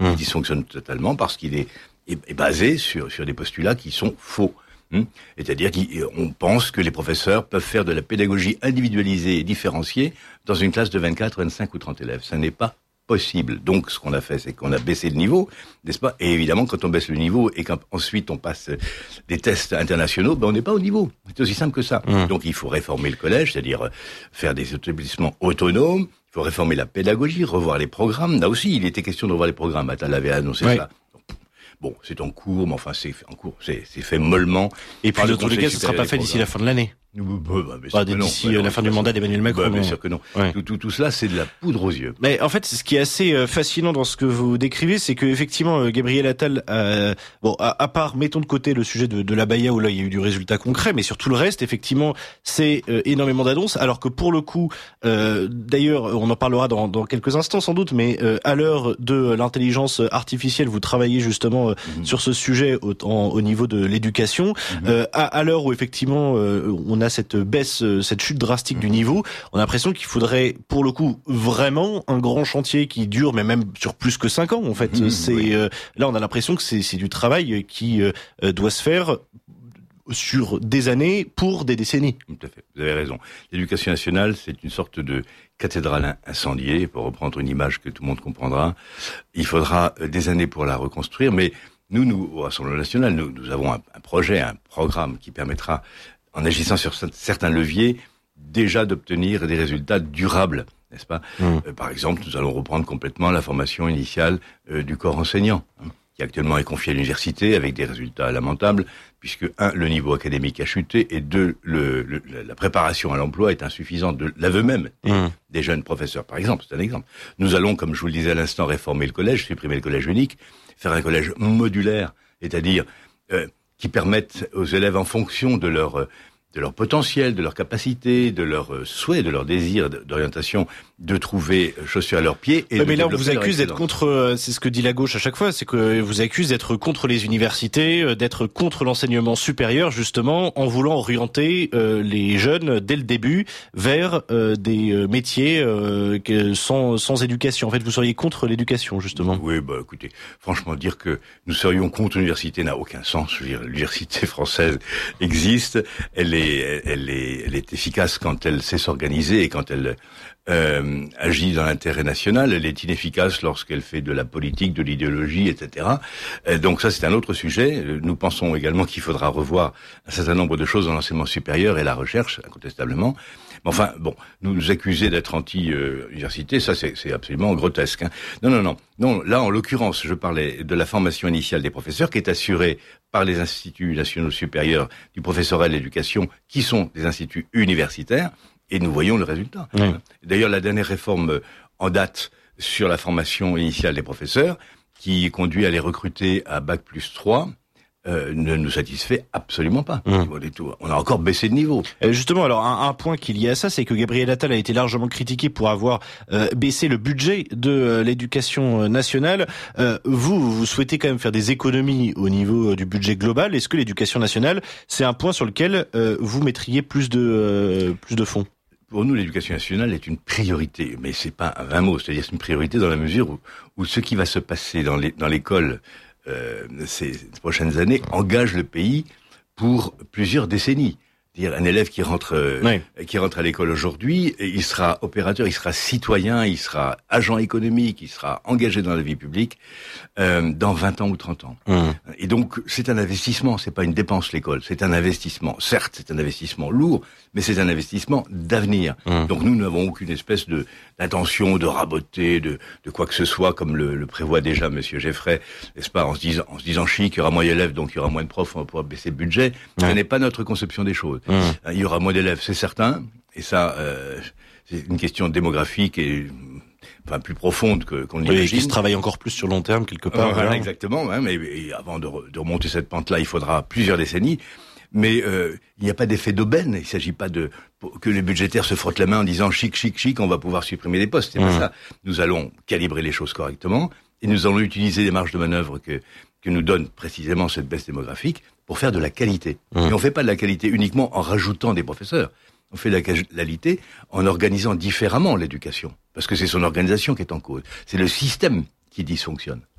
Il dysfonctionne totalement parce qu'il est basé sur des postulats qui sont faux. C'est-à-dire qu'on pense que les professeurs peuvent faire de la pédagogie individualisée et différenciée dans une classe de 24, 25 ou 30 élèves. Ça n'est pas possible. Donc, ce qu'on a fait, c'est qu'on a baissé le niveau, n'est-ce pas? Et évidemment, quand on baisse le niveau et qu'ensuite on passe des tests internationaux, on n'est pas au niveau. C'est aussi simple que ça. Donc, il faut réformer le collège, c'est-à-dire faire des établissements autonomes. Il faut réformer la pédagogie, revoir les programmes. Là aussi, il était question de revoir les programmes. Attal avait annoncé ça. Bon, c'est en cours, mais enfin, c'est fait mollement. Et puis, dans tous les cas, ce ne sera pas fait d'ici la fin de l'année. D'ici la fin du mandat d'Emmanuel Macron. Bien sûr que non. Ouais. Tout cela, c'est de la poudre aux yeux. Mais en fait, ce qui est assez fascinant dans ce que vous décrivez, c'est que effectivement, Gabriel Attal, à part, mettons de côté le sujet de l'abaya où là il y a eu du résultat concret, mais sur tout le reste, effectivement, c'est énormément d'annonces. Alors que pour le coup, d'ailleurs, on en parlera dans quelques instants sans doute, mais à l'heure de l'intelligence artificielle, vous travaillez justement sur ce sujet au niveau de l'éducation. À l'heure où effectivement, on a cette baisse, cette chute drastique du niveau, on a l'impression qu'il faudrait, pour le coup, vraiment un grand chantier qui dure, mais même sur plus que 5 ans, en fait. Là, on a l'impression que c'est du travail qui doit se faire sur des années pour des décennies. Tout à fait, vous avez raison. L'éducation nationale, c'est une sorte de cathédrale incendiée, pour reprendre une image que tout le monde comprendra. Il faudra des années pour la reconstruire, mais nous, au Rassemblement national, nous avons un projet, un programme qui permettra, en agissant sur certains leviers, déjà d'obtenir des résultats durables, n'est-ce pas? Par exemple, nous allons reprendre complètement la formation initiale du corps enseignant, qui actuellement est confiée à l'université avec des résultats lamentables, puisque le niveau académique a chuté, et la préparation à l'emploi est insuffisante, de l'aveu même des jeunes professeurs, par exemple. C'est un exemple. Nous allons, comme je vous le disais à l'instant, réformer le collège, supprimer le collège unique, faire un collège modulaire, c'est-à-dire qui permettent aux élèves, en fonction de leur potentiel, de leur capacité, de leurs souhaits, de leur désir d'orientation, de trouver chaussures à leurs pieds. Mais là, on vous accuse d'être contre, c'est ce que dit la gauche à chaque fois, c'est que vous accuse d'être contre les universités, d'être contre l'enseignement supérieur, justement, en voulant orienter les jeunes, dès le début, vers des métiers sans éducation. En fait, vous seriez contre l'éducation, justement. Oui, écoutez, franchement, dire que nous serions contre l'université n'a aucun sens. Je veux dire, l'université française existe, elle est efficace quand elle sait s'organiser et quand elle agit dans l'intérêt national. Elle est inefficace lorsqu'elle fait de la politique, de l'idéologie, etc. Donc ça, c'est un autre sujet. Nous pensons également qu'il faudra revoir un certain nombre de choses dans l'enseignement supérieur et la recherche, incontestablement. Mais enfin, nous accuser d'être anti-université, ça c'est absolument grotesque. Non. Là, en l'occurrence, je parlais de la formation initiale des professeurs qui est assurée par les instituts nationaux supérieurs du professorat et de l'éducation, qui sont des instituts universitaires, et nous voyons le résultat. Oui. D'ailleurs, la dernière réforme en date sur la formation initiale des professeurs, qui conduit à les recruter à Bac+3, ne nous satisfait absolument pas. On a encore baissé de niveau. Justement, alors un point qui est lié à ça, c'est que Gabriel Attal a été largement critiqué pour avoir baissé le budget de l'éducation nationale. Vous souhaitez quand même faire des économies au niveau du budget global. Est-ce que l'éducation nationale, c'est un point sur lequel vous mettriez plus de fonds? Pour nous, l'éducation nationale est une priorité, mais c'est pas un vain mot. C'est-à-dire, c'est une priorité dans la mesure où ce qui va se passer dans l'école ces prochaines années engage le pays pour plusieurs décennies. C'est-à-dire un élève qui rentre à l'école aujourd'hui, il sera opérateur, il sera citoyen, il sera agent économique, il sera engagé dans la vie publique dans 20 ans ou 30 ans. Et donc c'est un investissement, c'est pas une dépense l'école, c'est un investissement. Certes, c'est un investissement lourd, mais c'est un investissement d'avenir. Donc nous n'avons aucune espèce d'intention de raboter, de quoi que ce soit, comme le prévoit déjà Monsieur Geffray, n'est-ce pas, en se disant chic, il y aura moins d'élèves, donc il y aura moins de profs, on va pouvoir baisser le budget. Ce n'est pas notre conception des choses. Il y aura moins d'élèves, c'est certain, et ça, c'est une question démographique et plus profonde qu'on l'imagine. Qui se travaille encore plus sur long terme quelque part. Voilà, exactement. Mais avant de remonter cette pente-là, il faudra plusieurs décennies. Mais il n'y a pas d'effet d'aubaine. Il ne s'agit pas que les budgétaires se frottent la main en disant chic, on va pouvoir supprimer des postes. C'est pas ça. Nous allons calibrer les choses correctement et nous allons utiliser les marges de manœuvre que nous donne précisément cette baisse démographique pour faire de la qualité. Et on ne fait pas de la qualité uniquement en rajoutant des professeurs. On fait de la qualité en organisant différemment l'éducation. Parce que c'est son organisation qui est en cause. C'est le système qui dysfonctionne.